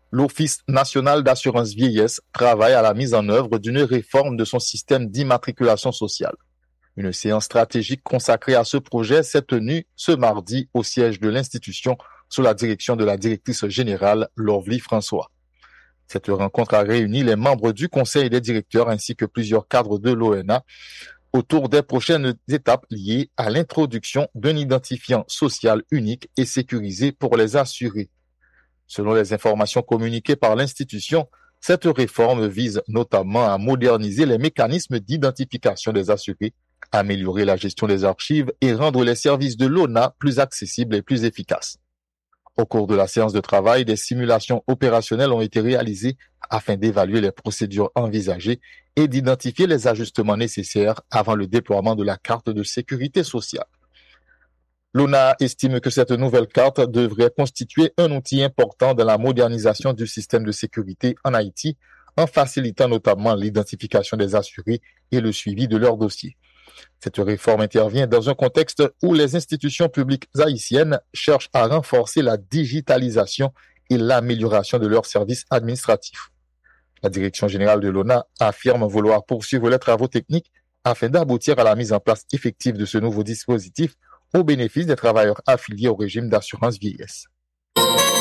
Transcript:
L'Office national d'assurance vieillesse travaille à la mise en œuvre d'une réforme de son système d'immatriculation sociale. Une séance stratégique consacrée à ce projet s'est tenue ce mardi au siège de l'institution sous la direction de la directrice générale Lovely François. Cette rencontre a réuni les membres du conseil des directeurs ainsi que plusieurs cadres de l'ONA autour des prochaines étapes liées à l'introduction d'un identifiant social unique et sécurisé pour les assurés. Selon les informations communiquées par l'institution, cette réforme vise notamment à moderniser les mécanismes d'identification des assurés, améliorer la gestion des archives et rendre les services de l'ONA plus accessibles et plus efficaces. Au cours de la séance de travail, des simulations opérationnelles ont été réalisées afin d'évaluer les procédures envisagées et d'identifier les ajustements nécessaires avant le déploiement de la carte de sécurité sociale. L'ONA estime que cette nouvelle carte devrait constituer un outil important dans la modernisation du système de sécurité en Haïti, en facilitant notamment l'identification des assurés et le suivi de leurs dossiers. Cette réforme intervient dans un contexte où les institutions publiques haïtiennes cherchent à renforcer la digitalisation et l'amélioration de leurs services administratifs. La direction générale de l'ONA affirme vouloir poursuivre les travaux techniques afin d'aboutir à la mise en place effective de ce nouveau dispositif au bénéfice des travailleurs affiliés au régime d'assurance vieillesse.